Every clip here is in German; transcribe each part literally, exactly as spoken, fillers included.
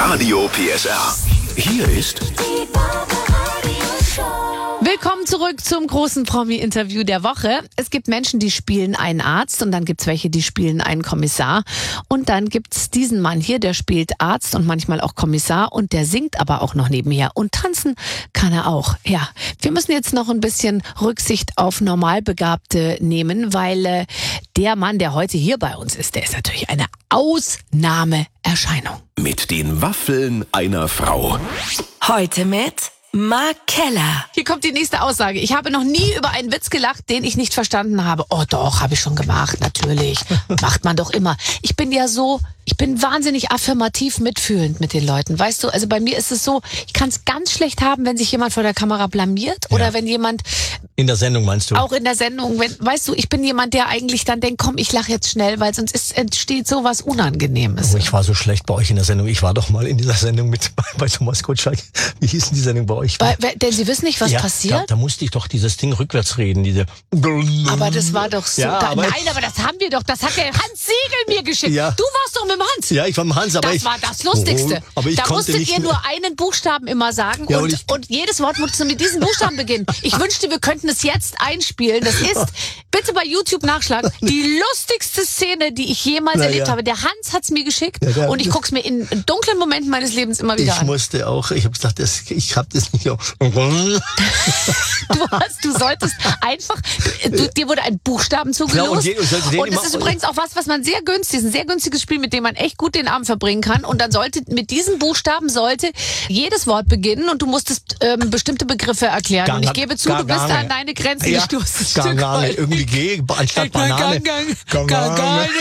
Radio P S R. Hier ist Die Barbaradio Show. Willkommen zurück zum großen Promi-Interview der Woche. Es gibt Menschen, die spielen einen Arzt und dann gibt's welche, die spielen einen Kommissar. Und dann gibt's diesen Mann hier, der spielt Arzt und manchmal auch Kommissar und der singt aber auch noch nebenher. Und tanzen kann er auch. Ja, wir müssen jetzt noch ein bisschen Rücksicht auf Normalbegabte nehmen, weil äh, der Mann, der heute hier bei uns ist, der ist natürlich eine Ausnahmeerscheinung. mit den Waffeln einer Frau. Heute mit Mark Keller. Hier kommt die nächste Aussage. Ich habe noch nie über einen Witz gelacht, den ich nicht verstanden habe. Oh doch, habe ich schon gemacht, natürlich. Macht man doch immer. Ich bin ja so, ich bin wahnsinnig affirmativ mitfühlend mit den Leuten. Weißt du, also bei mir ist es so, ich kann es ganz schlecht haben, wenn sich jemand vor der Kamera blamiert oder Ja. wenn jemand In der Sendung meinst du? auch in der Sendung, wenn, weißt du, ich bin jemand, der eigentlich dann denkt, komm, ich lache jetzt schnell, weil sonst ist, entsteht sowas Unangenehmes. Oh, ich war so schlecht bei euch in der Sendung. Ich war doch mal in dieser Sendung mit bei Thomas Gottschalk. Wie hieß denn die Sendung bei euch? Weil, weil- denn Sie wissen nicht, was ja, passiert. Da, da musste ich doch dieses Ding rückwärts reden. Diese Aber das war doch so. Ja, da, aber- nein, aber das haben wir doch. Das hat der Hans Siegel mir geschickt. Ja. Du warst doch mit dem Hans. Ja, ich war mit Hans, aber Das ich, war das Lustigste. Oh, aber ich da konnte musstet nicht ihr mehr. nur einen Buchstaben immer sagen Ja, und, und ich- und jedes Wort musste mit diesem Buchstaben beginnen. Ich wünschte, wir könnten es jetzt einspielen. Das ist, bitte bei YouTube nachschlagen, die lustigste Szene, die ich jemals Na erlebt ja. habe. Der Hans hat's mir geschickt Ja, der- und ich guck's mir in dunklen Momenten meines Lebens immer wieder Ich an. musste auch, ich habe gesagt, das, ich habe das nicht auf. Du hast, du solltest einfach, du, dir wurde ein Buchstaben zugelost. Ja, und je- und sollte den und das immer- ist übrigens auch was, was man sehr günstig, ist ein sehr günstiges Spiel, mit dem man echt gut den Abend verbringen kann. Und dann sollte, mit diesen Buchstaben sollte jedes Wort beginnen und du musstest ähm, bestimmte Begriffe erklären. Gang- und ich gebe zu, du bist Gange. an deine Grenzen Ja, gestoßen. ein Gang, Stück Gang, weit. irgendwie G anstatt Banane. Gang, Gang, Gang, Gang.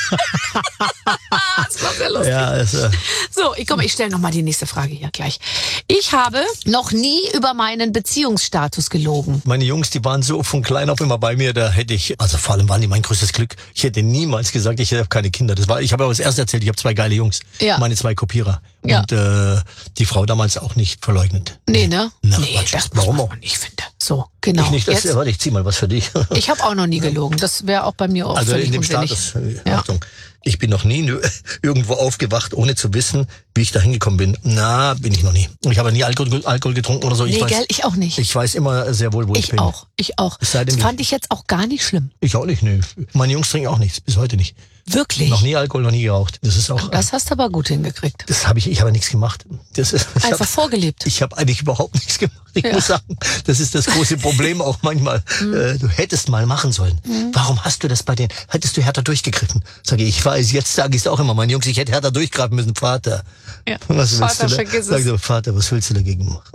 Das war sehr lustig. Ja, es, äh, So, ich komme, ich stelle noch mal die nächste Frage hier gleich. Ich habe noch nie über meinen Beziehungsstatus gelogen. meine Jungs, die waren so von klein auf immer bei mir, da hätte ich, also vor allem waren die mein größtes Glück. Ich hätte niemals gesagt, ich habe keine Kinder. Das war, ich habe aber das erste erzählt, ich habe zwei geile Jungs, Ja. meine zwei Kopierer. Ja. Und äh, die Frau damals auch nicht verleugnet. Nee, ne? Na, nee, Quatsch. das Warum muss auch? man nicht, finde. So, genau. Ich nicht, das, Jetzt, warte, ich zieh mal was für dich. ich habe auch noch nie gelogen. Das wäre auch bei mir auch Also völlig in dem unsinnig. Status, äh, Ja. Achtung, ich bin noch nie nö- irgendwo aufgewacht, ohne zu wissen, wie ich da hingekommen bin. Na, bin ich noch nie. Ich habe nie Alkohol, Alkohol getrunken oder so. Ich Nee, weiß, gell, ich auch nicht. Ich weiß immer sehr wohl, wo ich, Ich bin. auch, ich auch. Es sei denn, Das ich- fand ich jetzt auch gar nicht schlimm. Ich auch nicht, nö. Meine Jungs trinken auch nichts, bis heute nicht. Wirklich. Noch nie Alkohol, noch nie geraucht. Das ist auch, Das hast du aber gut hingekriegt. das habe ich, ich habe nichts gemacht. Das ist, ich Einfach hab, vorgelebt. Ich habe eigentlich überhaupt nichts gemacht. Ich muss sagen, das ist das große Problem auch manchmal. Äh, du hättest mal machen sollen. Warum hast du das bei denen? Hättest du härter durchgegriffen? Sage ich, ich weiß, jetzt sage ich es auch immer, meine Jungs, ich hätte härter durchgreifen müssen, Vater. Ja. Was willst Vater, du da? vergiss Sag es. du, Vater, was willst du dagegen machen?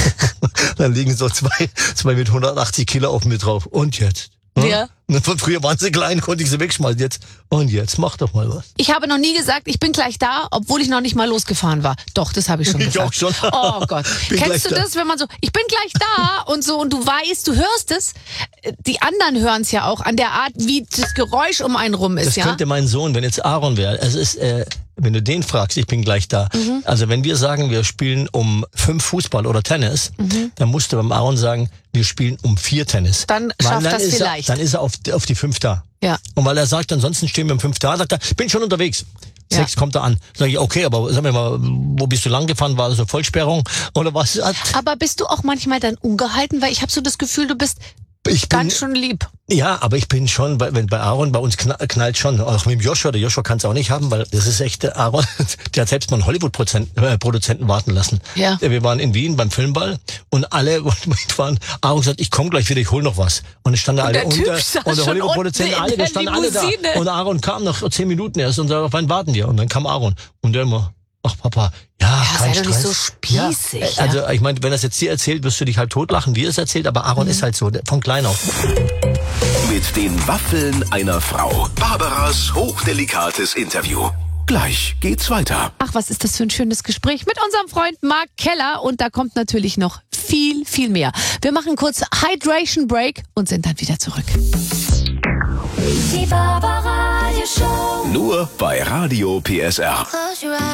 Dann liegen so zwei, zwei mit hundertachtzig Kilo auf mir drauf. Und jetzt? Hm? Ja. Und von früher waren sie klein, konnte ich sie wegschmeißen. Jetzt, und jetzt, mach doch mal was. Ich habe noch nie gesagt, ich bin gleich da, obwohl ich noch nicht mal losgefahren war. Doch, das habe ich schon Ich gesagt. auch schon. Oh Gott. Bin gleich Kennst du da. das, wenn man so, ich bin gleich da und so und du weißt, du hörst es. Die anderen hören es ja auch an der Art, wie das Geräusch um einen rum ist, Das ja? könnte mein Sohn, wenn jetzt Aaron wäre. Es ist, äh, wenn du den fragst, ich bin gleich da. Mhm. Also wenn wir sagen, wir spielen um fünf Fußball oder Tennis, Mhm. dann musst du beim Aaron sagen, wir spielen um vier Tennis. Dann Weil schafft dann das ist vielleicht. Er, dann ist er auf, auf die fünf da. Ja. Und weil er sagt, ansonsten stehen wir um fünf da, sagt er, bin schon unterwegs. Ja. Sechs kommt er an. Sag ich, okay, aber sag mir mal, wo bist du lang gefahren? War das eine Vollsperrung oder was? Aber bist du auch manchmal dann ungehalten? Weil ich habe so das Gefühl, du bist Ich bin, ganz schön lieb. ja, aber ich bin schon, bei- wenn bei Aaron, bei uns kna- knallt schon, auch mit dem Joshua, der Joshua kann es auch nicht haben, weil das ist echt, der Aaron, der hat selbst mal einen Hollywood-Produzenten äh, Produzenten warten lassen. Ja. Wir waren in Wien beim Filmball und alle waren, Aaron gesagt, ich komme gleich wieder, ich hol noch was. Und es standen alle der Typ unter, saß und der schon Hollywood-Produzenten, unten in alle, wir der standen alle da. Limousine. Und Aaron kam nach zehn Minuten erst und sagte, auf wen warten wir? Und dann kam Aaron. Und der immer, ach Papa, ja, kein sei doch nicht Stress. so spießig, Ja, ja. also ich meine, wenn er es jetzt dir erzählt, wirst du dich halt totlachen, wie er es erzählt, aber Aaron ist halt so, der- von klein auf. Mit den Waffeln einer Frau. Barbaras hochdelikates Interview. Gleich geht's weiter. Ach, was ist das für ein schönes Gespräch mit unserem Freund Mark Keller. Und da kommt natürlich noch viel, viel mehr. Wir machen kurz Hydration Break und sind dann wieder zurück. Die Barbaradio Show. Nur bei Radio P S R. Close your eyes.